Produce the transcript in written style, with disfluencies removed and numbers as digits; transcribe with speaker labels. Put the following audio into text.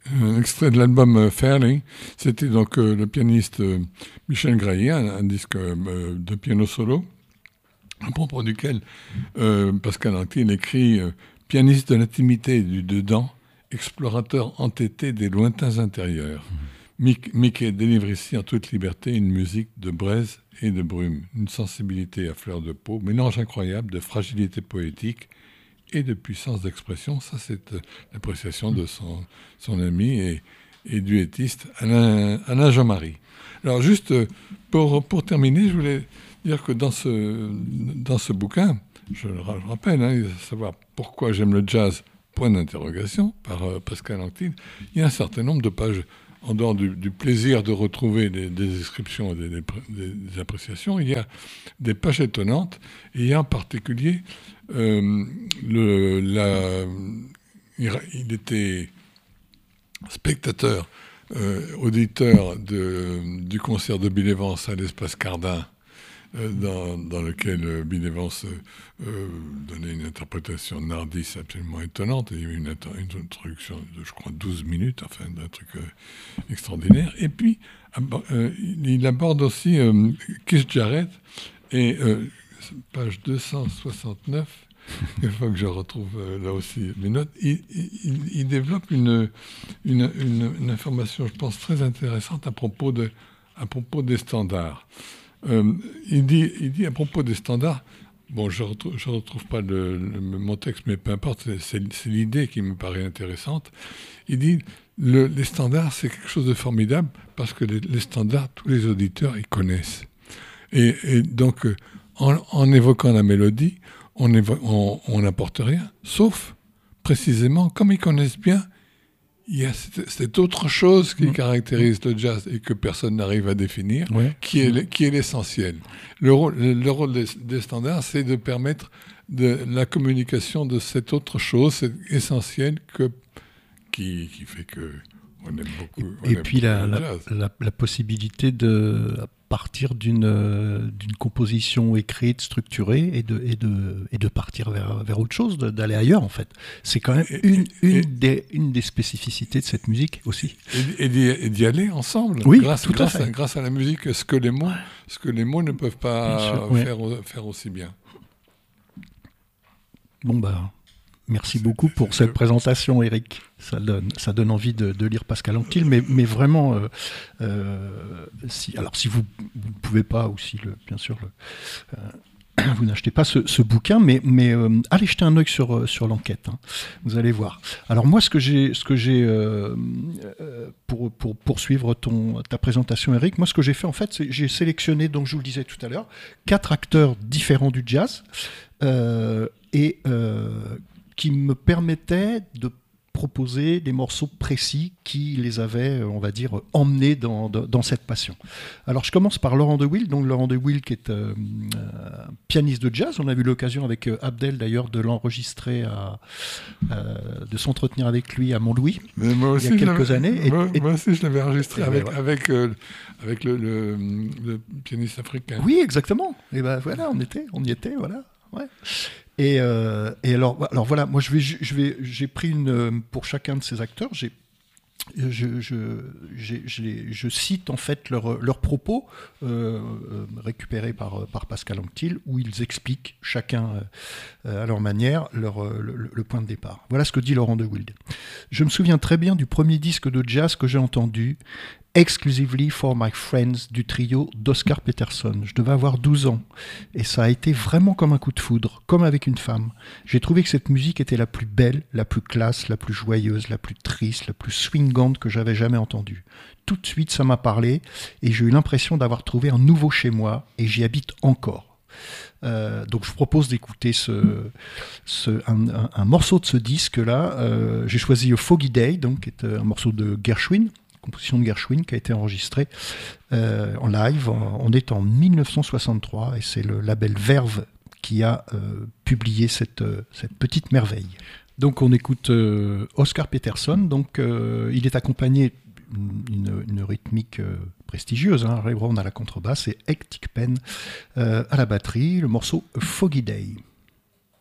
Speaker 1: Un extrait de l'album Fairly, c'était donc le pianiste Michel Graillet, un disque de piano solo, à propos duquel Pascal Anquetil écrit pianiste de l'intimité et du dedans, explorateur entêté des lointains intérieurs. Mickey délivre ici en toute liberté une musique de braise et de brume, une sensibilité à fleur de peau, mélange incroyable de fragilité poétique et de puissance d'expression. Ça, c'est l'appréciation de son ami et duettiste Alain Jean-Marie. Alors, juste pour terminer, je voulais dire que dans ce bouquin, je le rappelle, savoir pourquoi j'aime le jazz, point d'interrogation, par Pascal Anquetil, il y a un certain nombre de pages, en dehors du plaisir de retrouver des descriptions et des appréciations, il y a des pages étonnantes, et il y a en particulier il était spectateur, auditeur du concert de Bill Evans à l'Espace Cardin, dans lequel Bill Evans donnait une interprétation de Nardis absolument étonnante. Il y avait une introduction de, je crois, 12 minutes, enfin, d'un truc extraordinaire. Et puis, il aborde aussi Keith Jarrett, et page 269, il faut que je retrouve là aussi mes notes, il développe une information, je pense, très intéressante à propos des standards. Il dit à propos des standards, bon, je retrouve pas mon texte, mais peu importe, c'est l'idée qui me paraît intéressante. Il dit les standards, c'est quelque chose de formidable parce que les standards, tous les auditeurs, ils connaissent. Et donc, en évoquant la mélodie, on n'apporte rien, sauf précisément, comme ils connaissent bien, il y a cette autre chose qui caractérise le jazz et que personne n'arrive à définir, qui est l'essentiel. Le rôle des standards, c'est de permettre la communication de cette autre chose, c'est essentiel qui fait que on aime beaucoup.
Speaker 2: Et puis la possibilité de, à partir d'une composition écrite, structurée, et de partir vers autre chose, d'aller ailleurs en fait. C'est quand même une des spécificités de cette musique aussi.
Speaker 1: Et d'y aller ensemble,
Speaker 2: oui,
Speaker 1: grâce à la musique, ce que les mots ne peuvent pas faire aussi bien.
Speaker 2: Bon bah. Merci beaucoup pour cette présentation, Eric. Ça donne envie de lire Pascal Anquetil, mais vraiment, si vous ne pouvez pas, ou si bien sûr vous n'achetez pas ce bouquin, mais allez jeter un œil sur l'enquête. Hein. Vous allez voir. Alors moi, ce que j'ai pour poursuivre ta présentation, Eric, moi ce que j'ai fait en fait, c'est j'ai sélectionné, donc je vous le disais tout à l'heure, 4 acteurs différents du jazz qui me permettaient de proposer des morceaux précis qui les avaient, on va dire, emmenés dans cette passion. Alors je commence par Laurent de Wiel, donc Laurent de Wiel qui est pianiste de jazz. On a eu l'occasion avec Abdel d'ailleurs de l'enregistrer, de s'entretenir avec lui à Montlouis il y a quelques années.
Speaker 1: Moi aussi je l'avais enregistré avec le pianiste africain.
Speaker 2: Oui, exactement. Et ben voilà, on y était, voilà. Ouais. Et alors voilà, moi j'ai pris pour chacun de ces acteurs, je cite en fait leurs propos récupérés par Pascal Anquetil, où ils expliquent chacun à leur manière le point de départ. Voilà ce que dit Laurent de Wiel. Je me souviens très bien du premier disque de jazz que j'ai entendu, Exclusively for My Friends, du trio d'Oscar Peterson. Je devais avoir 12 ans et ça a été vraiment comme un coup de foudre, comme avec une femme. J'ai trouvé que cette musique était la plus belle, la plus classe, la plus joyeuse, la plus triste, la plus swingante que j'avais jamais entendue. Tout de suite, ça m'a parlé et j'ai eu l'impression d'avoir trouvé un nouveau chez moi et j'y habite encore. Donc je vous propose d'écouter un morceau de ce disque-là. J'ai choisi A Foggy Day, donc, qui est un morceau de Gershwin, composition de Gershwin, qui a été enregistrée en live. On est en 1963 et c'est le label Verve qui a publié cette petite merveille. Donc on écoute Oscar Peterson. Donc il est accompagné d'une rythmique prestigieuse, hein. Ray Brown à la contrebasse et Hectic Penn à la batterie. Le morceau A Foggy Day.